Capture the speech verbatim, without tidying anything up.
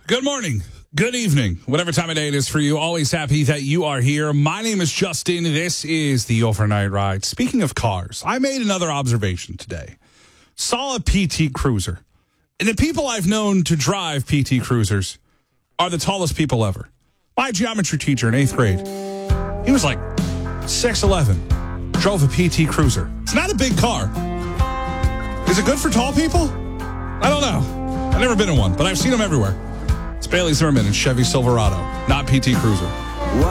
Good morning, good evening, whatever time of day it is for you. Always happy that you are here. My name is Justin. This is the Overnight Ride. Speaking of cars, I made another observation today. Saw a P T Cruiser. And the people I've known to drive P T Cruisers are the tallest people ever. My geometry teacher in eighth grade, he was like six eleven, drove a P T Cruiser. It's not a big car. Is it good for tall people? I don't know. I've never been in one, but I've seen them everywhere. It's Bailey Zimmerman and Chevy Silverado, not P T Cruiser.